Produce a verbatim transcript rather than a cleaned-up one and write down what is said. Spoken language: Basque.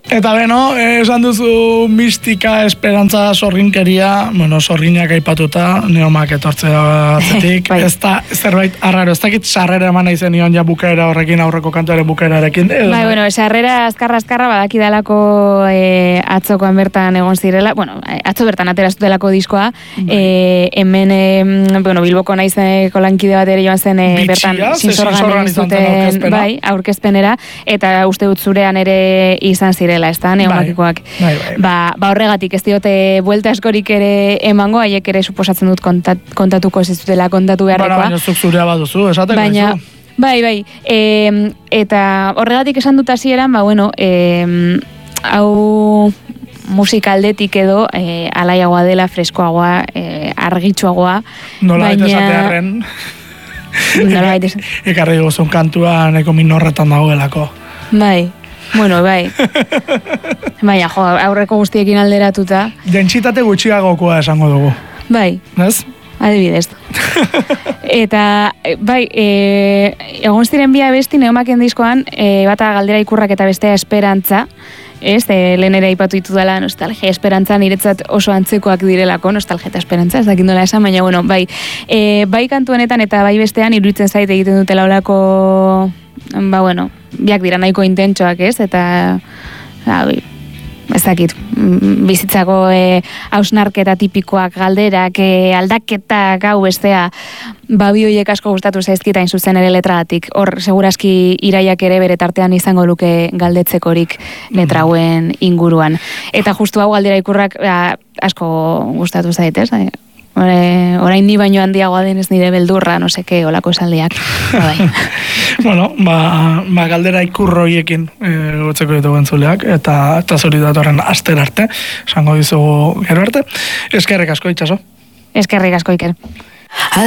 Eta beno, esan duzu mistika, esperantza, sorginkeria, bueno, sorginak aipatuta, neomak etortzea atzetik, ez da zerbait arraro, ez dakit sarrera eman naizen nion ja bukaera horrekin, aurreko kantuaren bukaerarekin. Bai, bueno, sarrera azkarra-azkarra badakidalako e, atzokoan bertan egon zirela, bueno, atzo bertan aterazutelako diskoa, e, hemen, e, bueno, Bilboko naizeko lankide bat ere joan zen e, bertan sinsorgan egin zuten, bai, aurkezpenera, eta uste dut zurean ere izan zirela. Ez da, neomakikoak. Bai, bai, bai. Ba, ba horregatik, ez diote buelta askorik ere emango, haiek ere suposatzen dut kontat, kontatuko ez dutela kontatu beharrekoa. Baina, baina zuk zurea baduzu, esateko baina, bai, bai. E, eta horregatik esan dut hasieran, ba, bueno, e, hau musikaldetik edo e, alaiagoa dela, freskoagoa, e, argitsuagoa. Nola baita esatearen. Nola baita esatearen. Ekarri gozun kantua neko minorretan dagoelako. Bai. Bueno, bai. Baina, jo, aurreko guztiekin alderatuta. Dentsitate gutxiagokoa esango dugu. Bai. Ez? Adibidez. Eta, bai, e, egon ziren bi abesti neomaken diskoan, e, bata galdera ikurrak eta bestea esperantza, ez, e, lehen ere aipatu ditu dela nostalgia esperantza, niretzat oso antzekoak direlako, nostalgia eta esperantza, ez dakit nola esan, baina, bueno, bai, e, bai kantu honetan eta bai bestean iruditzen zait egiten dutela olako, ba, bueno, biak dira nahiko intentsoak, ez, eta, ba, ez dakit, bizitzako e, hausnarketa tipikoak, galderak, e, aldaketak, hau bestea, ba, bi horiek asko gustatu zaizkita zuzen ere letragatik. Hor, segurazki Iraiak ere bere tartean izango luke galdetzekorik letrauen inguruan. Eta justu hau galdera ikurrak ba, asko gustatu zaitez, eh? Orain ni baino handiagoa denez nire beldurra, no seke, olako esaldiak. Bai. Bueno, ba, ba galdera ikurroiekin e, gotzeko ditu gentzuleak, eta, eta zuri datorren aster arte, esango dizugu gero arte. Eskerrik asko, Itxaso. Eskerrik asko, Iker.